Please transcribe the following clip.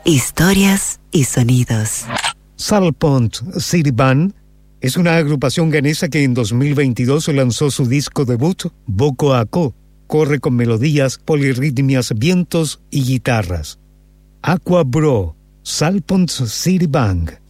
Historias y sonidos. Salpont City Band es una agrupación ganesa que en 2022 lanzó su disco debut, Boko Ako. Corre con melodías, polirritmias, vientos y guitarras. Aqua Bro, Salpont City Band.